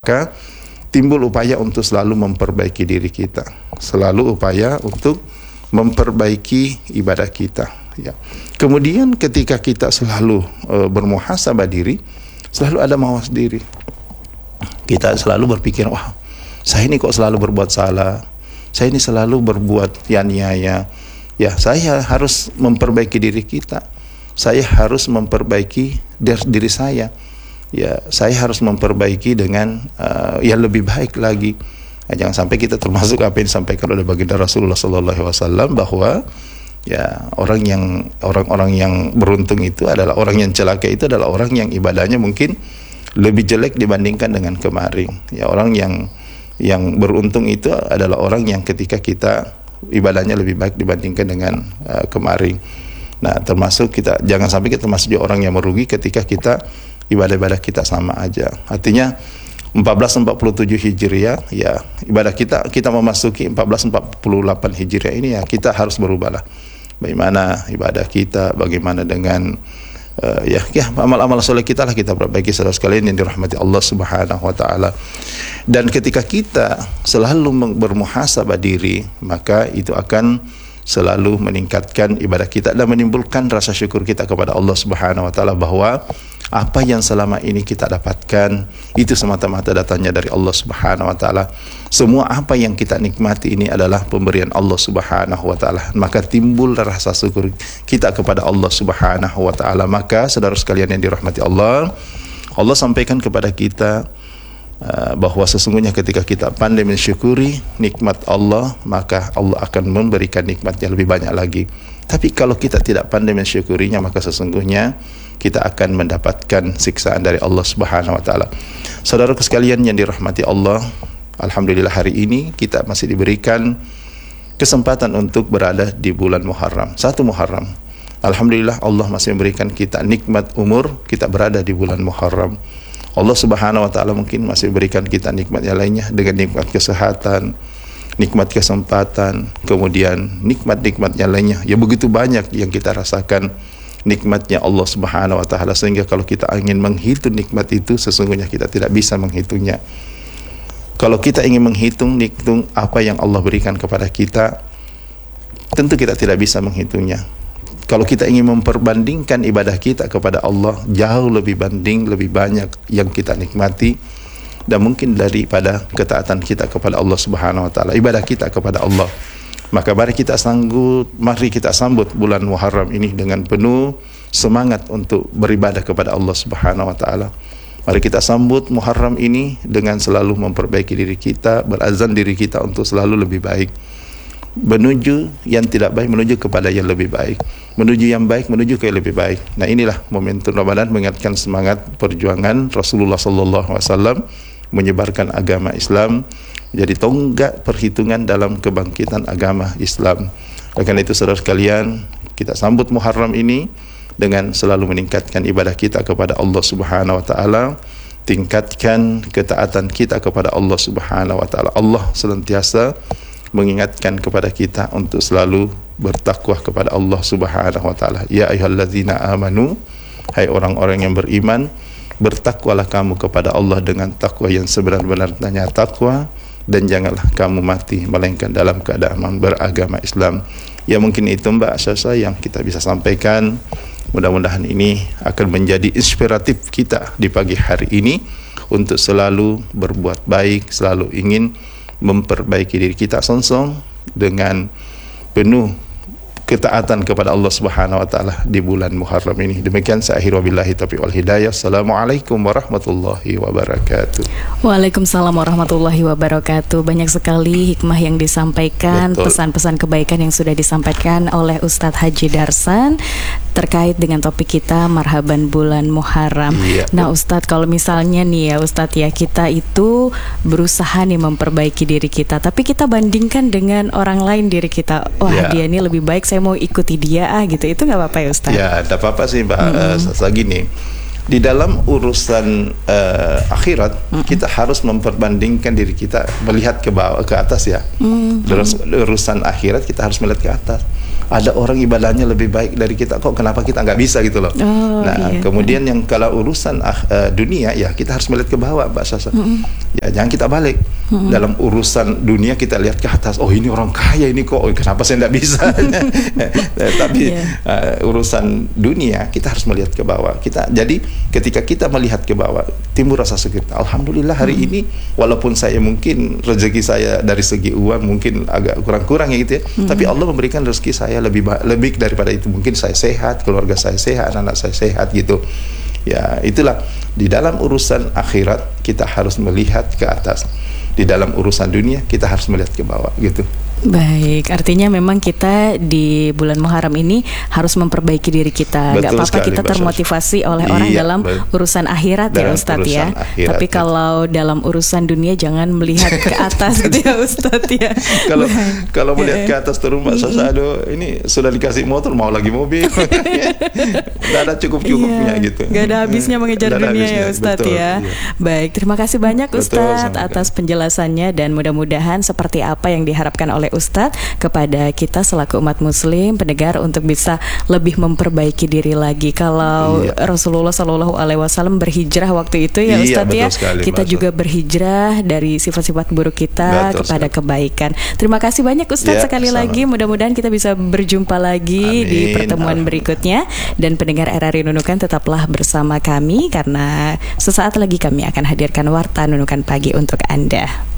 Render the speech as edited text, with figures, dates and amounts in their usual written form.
maka timbul upaya untuk selalu memperbaiki diri kita, selalu upaya untuk memperbaiki ibadah kita. Ya. Kemudian ketika kita selalu bermuhasabah diri, selalu ada mawas diri. Kita selalu berpikir, wah, saya ini kok selalu berbuat salah, saya ini selalu berbuat aniaya. Ya, saya harus memperbaiki diri kita. Saya harus memperbaiki diri saya. Ya, saya harus memperbaiki dengan yang lebih baik lagi. Nah, jangan sampai kita termasuk apa yang disampaikan oleh baginda Rasulullah SAW bahwa ya orang-orang yang beruntung itu adalah orang yang celaka itu adalah orang yang ibadahnya mungkin lebih jelek dibandingkan dengan kemarin. Ya, orang yang beruntung itu adalah orang yang ketika kita ibadahnya lebih baik dibandingkan dengan kemarin. Nah, termasuk kita jangan sampai kita termasuk juga orang yang merugi ketika kita ibadah-ibadah kita sama aja. Artinya 1447 Hijriah ya ibadah kita memasuki 1448 Hijriah ini ya kita harus berubahlah. Bagaimana ibadah kita, bagaimana dengan amal-amal soleh kita lah kita perbaiki saudara sekalian yang dirahmati Allah Subhanahu wa taala. Dan ketika kita selalu bermuhasabah diri, maka itu akan selalu meningkatkan ibadah kita dan menimbulkan rasa syukur kita kepada Allah Subhanahu wa taala bahwa apa yang selama ini kita dapatkan itu semata-mata datangnya dari Allah Subhanahu wa taala. Semua apa yang kita nikmati ini adalah pemberian Allah Subhanahu wa taala. Maka timbul rasa syukur kita kepada Allah Subhanahu wa taala. Maka saudara sekalian yang dirahmati Allah, Allah sampaikan kepada kita bahwa sesungguhnya ketika kita pandai mensyukuri nikmat Allah, maka Allah akan memberikan nikmatnya lebih banyak lagi. Tapi kalau kita tidak pandai mensyukurinya, maka sesungguhnya kita akan mendapatkan siksaan dari Allah Subhanahu wa taala. Saudaraku sekalian yang dirahmati Allah, alhamdulillah hari ini kita masih diberikan kesempatan untuk berada di bulan Muharram, 1 Muharram. Alhamdulillah Allah masih memberikan kita nikmat umur, kita berada di bulan Muharram. Allah Subhanahu wa taala mungkin masih berikan kita nikmat yang lainnya dengan nikmat kesehatan, nikmat kesempatan, kemudian nikmat-nikmat yang lainnya. Ya begitu banyak yang kita rasakan nikmatnya Allah Subhanahu wa taala sehingga kalau kita ingin menghitung nikmat itu sesungguhnya kita tidak bisa menghitungnya. Kalau kita ingin menghitung apa yang Allah berikan kepada kita, tentu kita tidak bisa menghitungnya. Kalau kita ingin memperbandingkan ibadah kita kepada Allah, jauh lebih banyak yang kita nikmati dan mungkin daripada ketaatan kita kepada Allah Subhanahu wa taala, ibadah kita kepada Allah. Maka mari kita sambut bulan Muharram ini dengan penuh semangat untuk beribadah kepada Allah Subhanahu wa taala. Mari kita sambut Muharram ini dengan selalu memperbaiki diri kita, berazam diri kita untuk selalu lebih baik. Menuju yang tidak baik, menuju kepada yang lebih baik. Menuju yang baik, menuju ke yang lebih baik. Nah, inilah momentum Ramadan mengingatkan semangat perjuangan Rasulullah SAW menyebarkan agama Islam, jadi tonggak perhitungan dalam kebangkitan agama Islam. Oleh karena itu saudara sekalian, kita sambut Muharram ini dengan selalu meningkatkan ibadah kita kepada Allah Subhanahu wa taala, tingkatkan ketaatan kita kepada Allah Subhanahu wa taala. Allah senantiasa mengingatkan kepada kita untuk selalu bertakwa kepada Allah Subhanahu wa taala. Ya ayyuhallazina amanu, hai orang-orang yang beriman, bertakwalah kamu kepada Allah dengan takwa yang sebenar-benarnya takwa, dan janganlah kamu mati melainkan dalam keadaan beragama Islam. Ya mungkin itu Mbak Sasa yang kita bisa sampaikan. Mudah-mudahan ini akan menjadi inspiratif kita di pagi hari ini untuk selalu berbuat baik, selalu ingin memperbaiki diri kita songsong dengan penuh ketaatan kepada Allah Subhanahu wa taala di bulan Muharram ini. Demikian saya akhir wabillahi taufiq wal hidayah. Assalamualaikum warahmatullahi wabarakatuh. Waalaikumsalam warahmatullahi wabarakatuh. Banyak sekali hikmah yang disampaikan, pesan-pesan kebaikan yang sudah disampaikan oleh Ustadz Haji Darsan terkait dengan topik kita marhaban bulan Muharram. Nah Ustadz, kalau misalnya nih ya Ustadz ya, kita itu berusaha nih memperbaiki diri kita, tapi kita bandingkan dengan orang lain diri kita. Wah dia ini lebih baik, saya mau ikuti dia gitu. Itu nggak apa-apa ya Ustadz? Ya tidak apa-apa sih Mbak. Gini, di dalam urusan akhirat kita harus memperbandingkan diri kita, melihat ke bawah, ke atas ya. Urusan akhirat kita harus melihat ke atas. ada orang ibadahnya lebih baik dari kita, kok kenapa kita nggak bisa gitu loh. Kemudian yang kalau urusan dunia, ya kita harus melihat ke bawah, Mbak Sasa. Ya jangan kita balik. Dalam urusan dunia kita lihat ke atas, oh ini orang kaya ini kok, kenapa saya nggak bisa. Tapi urusan dunia kita harus melihat ke bawah. Jadi ketika kita melihat ke bawah, timbul rasa syukur. Alhamdulillah hari ini, walaupun saya mungkin rezeki saya dari segi uang mungkin agak kurang-kurang ya gitu ya, tapi Allah memberikan rezeki saya lebih daripada itu. Mungkin saya sehat, keluarga saya sehat, anak saya sehat gitu. Ya itulah, di dalam urusan akhirat kita harus melihat ke atas, di dalam urusan dunia kita harus melihat ke bawah gitu. Baik, artinya memang kita di bulan Muharram ini harus memperbaiki diri kita. Gak apa-apa kita termotivasi oleh orang dalam urusan akhirat ya Ustadz ya. Tapi kalau dalam urusan dunia jangan melihat ke atas gitu ya Ustadz ya. Kalau melihat ke atas terus Mbak Sasa, aduh ini sudah dikasih motor mau lagi mobil. Gak ada cukup-cukupnya gitu. Gak ada habisnya mengejar dunia ya Ustadz ya. Baik, terima kasih banyak Ustadz atas penjelasannya, dan mudah-mudahan seperti apa yang diharapkan oleh Ustadz kepada kita selaku umat muslim, pendengar, untuk bisa lebih memperbaiki diri lagi. Kalau Rasulullah SAW berhijrah waktu itu ya Ustadz ya, kita juga berhijrah dari sifat-sifat buruk kita kepada kebaikan. Terima kasih banyak Ustadz sekali lagi. Mudah-mudahan kita bisa berjumpa lagi di pertemuan berikutnya. Dan pendengar RRI Nunukan, tetaplah bersama kami karena sesaat lagi kami akan hadirkan Warta Nunukan Pagi untuk Anda.